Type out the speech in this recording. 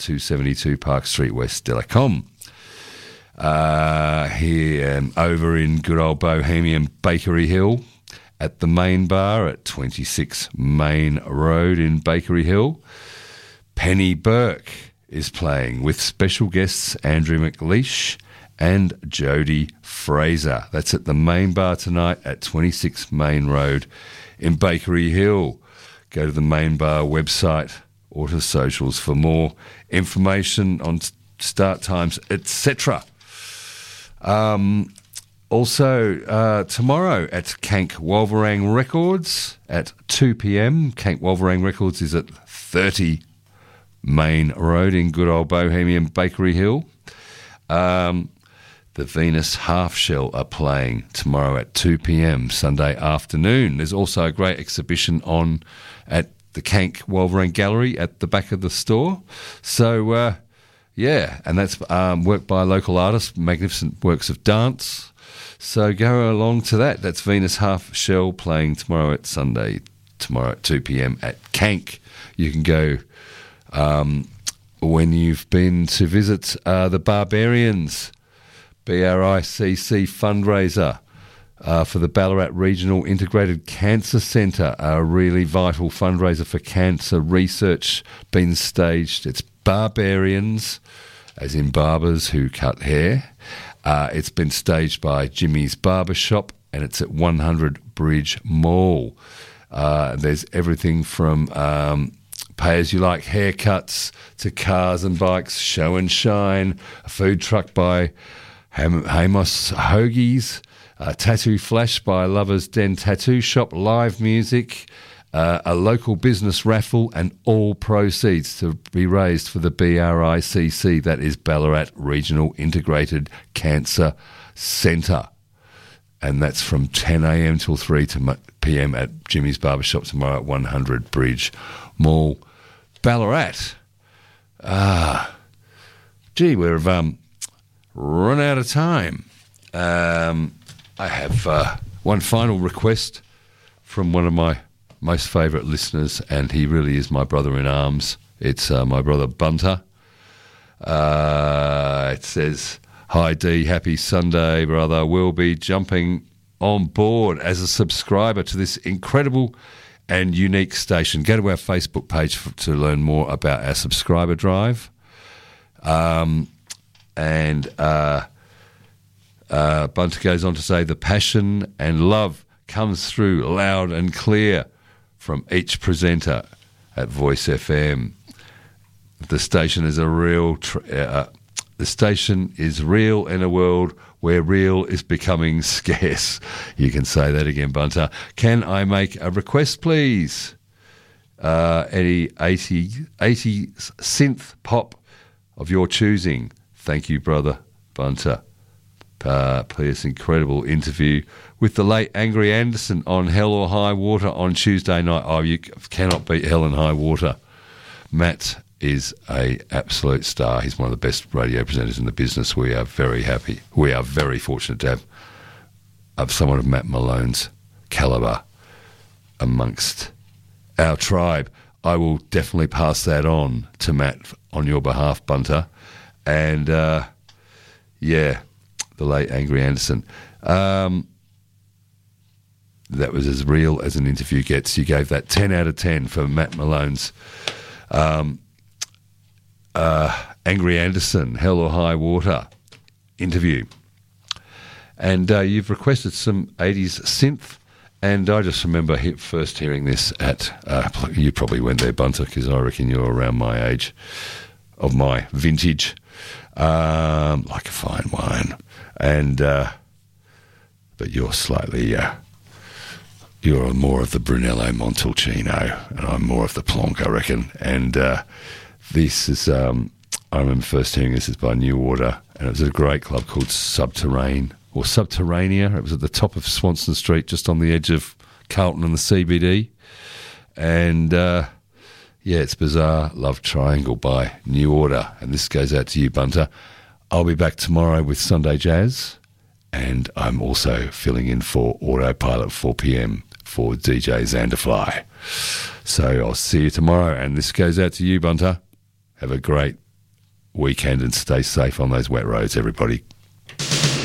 272 Park Street West, Delacombe. Here over in good old Bohemian Bakery Hill at the Main Bar at 26 Main Road in Bakery Hill. Penny Burke is playing with special guests Andrew McLeish and Jodie Fraser. That's at the Main Bar tonight at 26 Main Road in Bakery Hill. Go to the Main Bar website or to socials for more information on start times, etc. Also, tomorrow at Kank Wolverang Records at 2 p.m. Kank Wolverang Records is at 30 Main Road in good old Bohemian Bakery Hill. The Venus Half Shell are playing tomorrow at 2 p.m. Sunday afternoon. There's also a great exhibition on at the Kank Wolverang Gallery at the back of the store. So, and that's work by local artists, magnificent works of dance. So go along to that. That's Venus Half Shell playing tomorrow at 2 p.m. at Kank. You can go when you've been to visit the Barbarians BRICC fundraiser for the Ballarat Regional Integrated Cancer Centre, a really vital fundraiser for cancer research being staged. It's Barbarians, as in barbers who cut hair. It's been staged by Jimmy's Barbershop, and it's at 100 Bridge Mall. There's everything from pay-as-you-like haircuts to cars and bikes, show and shine, a food truck by Hamos Hoagies, Tattoo Flash by Lovers Den Tattoo Shop, live music, a local business raffle, and all proceeds to be raised for the BRICC, that is Ballarat Regional Integrated Cancer Centre. And that's from 10 a.m. till 3 p.m. at Jimmy's Barbershop tomorrow at 100 Bridge Mall, Ballarat. We've run out of time. I have one final request from one of my most favourite listeners, and he really is my brother in arms. It's my brother Bunter. It says, "Hi Dee, happy Sunday, brother. We'll be jumping on board as a subscriber to this incredible and unique station." Go to our Facebook page to learn more about our subscriber drive. Bunter goes on to say, "The passion and love comes through loud and clear from each presenter at Voice FM. The station is the station is real in a world where real is becoming scarce." You can say that again, Bunter. "Can I make a request, please? Any 80 synth pop of your choosing. Thank you, brother Bunter." P.S. Incredible interview with the late Angry Anderson on Hell or High Water on Tuesday night. Oh, you cannot beat Hell and High Water. Matt is a absolute star. He's one of the best radio presenters in the business. We are very happy. We are very fortunate to have someone of Matt Malone's calibre amongst our tribe. I will definitely pass that on to Matt on your behalf, Bunter. And, the late Angry Anderson. That was as real as an interview gets. You gave that 10 out of 10 for Matt Malone's Angry Anderson, Hell or High Water interview. And you've requested some 80s synth, and I just remember first hearing this at, you probably went there, Bunter, because I reckon you're around my age, of my vintage, like a fine wine. And but you're slightly, you're more of the Brunello Montalcino, and I'm more of the Plonk, I reckon. And this is, I remember first hearing this is by New Order, and it was at a great club called Subterrania. It was at the top of Swanston Street, just on the edge of Carlton and the CBD. And it's Bizarre Love Triangle by New Order. And this goes out to you, Bunter. I'll be back tomorrow with Sunday Jazz, and I'm also filling in for Autopilot 4 p.m. for DJ Xanderfly. So I'll see you tomorrow, and this goes out to you, Bunter. Have a great weekend and stay safe on those wet roads, everybody.